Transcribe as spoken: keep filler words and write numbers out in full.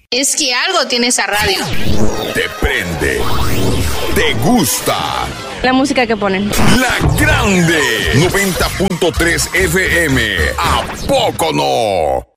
Es que algo tiene esa radio. Te prende. Te gusta. La música que ponen. La Grande. noventa punto tres F M. ¿A poco no?